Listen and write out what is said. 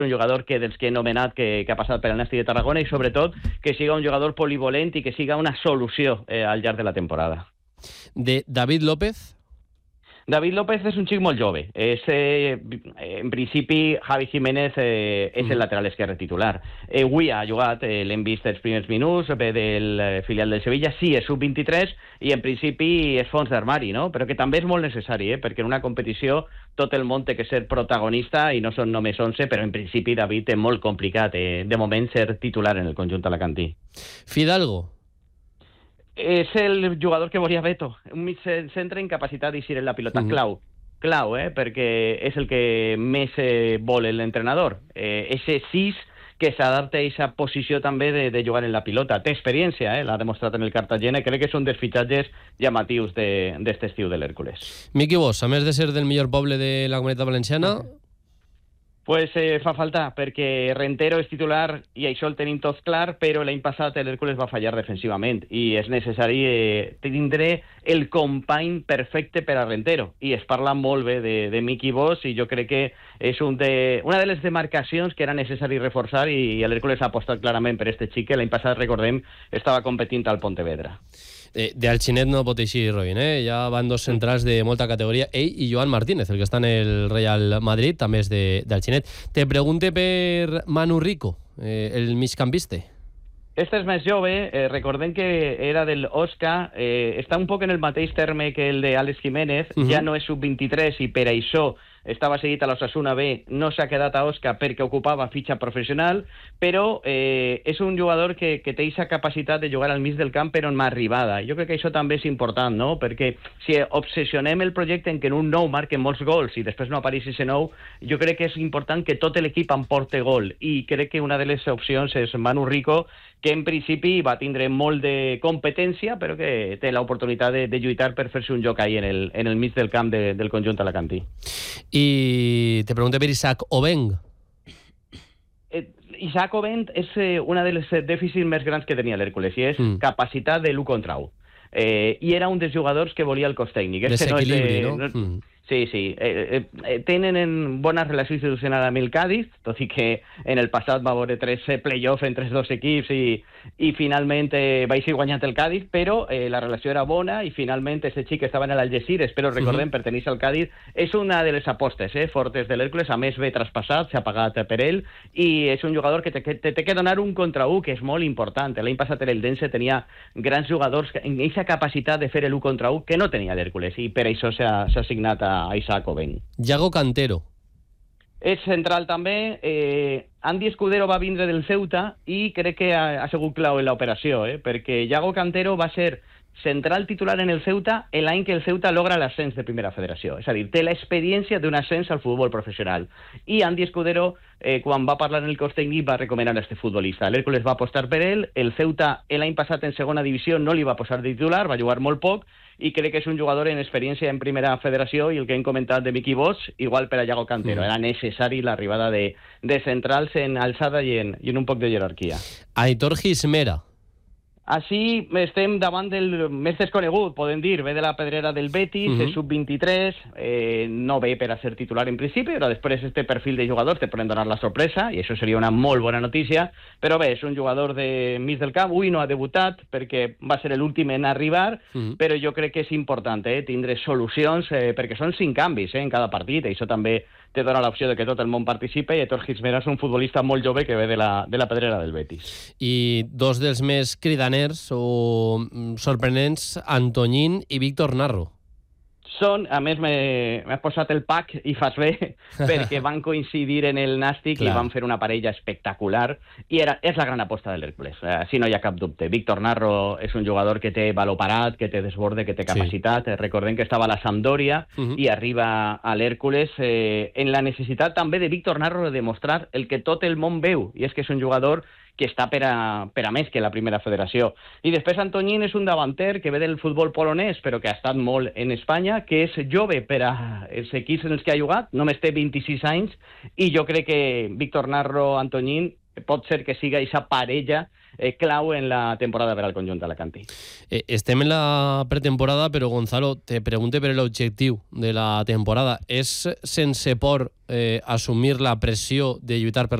un jugador dels que he nomenat que ha passat per el Nàstic de Tarragona i sobretot que siga un jugador polivalent i que siga una solució al llarg de la temporada. De David López? David López és un xic molt jove. En principi, Javi Jiménez és el lateral esquerre titular. Avui ha jugat, l'hem vist els primers minuts, ve del filial del Sevilla, sí, és sub-23 i en principi és fons d'armari, no? Però que també és molt necessari, perquè en una competició tot el món té que ser protagonista i no són només 11, però en principi David és molt complicat, de moment, ser titular en el conjunt alacantí. Fidalgo? És el jugador que volia Beto, un mig centre incapacitat d'eixir en la pilota, clau, perquè és el que més vol l'entrenador. Ese 6 que s'adapta a aquesta posició també de jugar en la pilota. Té experiència, l'ha demostrat en el Cartagena, i crec que són dels fitxatges llamatius d'este estiu de l'Hèrcules. Miqui Bosch, a més de ser del millor poble de la Comunitat Valenciana... Pues fa falta, perquè Rentero és titular i això el tenim tots clar, però l'any passat l'Hèrcules va fallar defensivament i és necessari tindre el company perfecte per a Rentero. I es parla molt bé de Miqui Bosch i jo crec que és una de les demarcacions que era necessari reforçar i l'Hèrcules ha apostat clarament per este xic que l'any passat, recordem, estava competint al Pontevedra. De Alginet no pot eixir, Robin, ja van dos centrals de molta categoria, ell i Joan Martínez, el que està en el Real Madrid, també és d'Alginet. Te pregunte per Manu Rico, el migcampista. Este és més jove, recordem que era del Osca, està un poc en el mateix terme que el de Àlex Jiménez, ja no és sub-23 i per això estava seguit a l'Osasuna B, no s'ha quedat a Osca perquè ocupava fitxa professional, però és un jugador que té aquesta capacitat de jugar al mig del camp però en mà arribada. Jo crec que això també és important, no? Perquè si obsessionem el projecte en que en un nou marquen molts gols i després no apareix ese nou, jo crec que és important que tot l'equip emporte gol i crec que una de les opcions és Manu Rico, que en principi va tindre molt de competència, però que té l'oportunitat de lluitar per fer-se un joc ahí en el mig del camp del conjunt alacantí. I te pregunto per Isaac Obeng. Isaac Obeng és una de les dèficits més grans que tenia l'Hèrcules, i és capacitat de l'1 contra 1. I era un dels jugadors que volia el cos tècnic. Desequilibri, no? Sí. Tenen bona relació institucional amb el Cádiz, tot i que en el passat va haver 3 play-offs entre els dos equips i finalment va ser guanyat el Cádiz, però la relació era bona i finalment aquest xic estava en l'Algeciras, però recordem, perteneix al Cádiz, és una de les apostes fortes de l'Hèrcules, a més ve traspassat, s'ha pagat per ell i és un jugador que té que donar 1 contra 1, que és molt important. L'any passat el Dense tenia grans jugadors amb aquesta capacitat de fer l'1 contra 1 que no tenia l'Hèrcules i per això s'ha assignat a Isaac Obeng. Yago Cantero. És central també. Andy Escudero va vindre del Ceuta i crec que ha sigut clau en l'operació, perquè Yago Cantero va ser central titular en el Ceuta l'any que el Ceuta logra l'ascens de primera federació. És a dir, té l'experiència d'un ascens al futbol professional. I Andy Escudero, quan va parlar en el cos tècnic, va recomanar a este futbolista. L'Hèrcules va apostar per ell. El Ceuta l'any passat en segona divisió no li va posar de titular, va jugar molt poc, i crec que és un jugador en experiència en primera federació i el que hem comentat de Miqui Bosch, igual per a Yago Cantero. Era necessari l'arribada de centrals en alçada i en un poc de jerarquia. Aitor Gismera. Així estem davant del més desconegut, podem dir, ve de la pedrera del Betis, és sub-23, no ve per a ser titular en principi, però després este perfil de jugadors te poden donar la sorpresa, i això seria una molt bona notícia, però bé, és un jugador de mig del camp, avui no ha debutat perquè va ser l'últim en arribar, però jo crec que és important tindre solucions, perquè són 5 canvis en cada partit, i això també te dona l'opció de que tot el món participi, i Aitor Gismera és un futbolista molt jove que ve de la pedrera del Betis. I dos dels més cridaners o sorprenents, Antoñín i Víctor Narro. A més, m'has posat el pack i fas bé, perquè van coincidir en el Nàstic i van fer una parella espectacular, i és la gran aposta de l'Hèrcules, així no hi ha cap dubte. Víctor Narro és un jugador que té valor parat, que té desborde, que té capacitat. Recordem que estava a la Sampdoria i arriba a l'Hèrcules en la necessitat també de Víctor Narro de demostrar el que tot el món veu, i és que és un jugador que està per a més que la primera federació. I després Antoñín és un davanter que ve del futbol polonès, però que ha estat molt en Espanya, que és jove per als equips en els que ha jugat, només té 26 anys, i jo crec que Víctor Narro, Antoñín, pot ser que siga aquesta parella clau en la temporada per al conjunt d'Alacantí. Estem en la pretemporada, però Gonzalo, te pregunte per l'objectiu de la temporada. És sense por assumir la pressió de lluitar per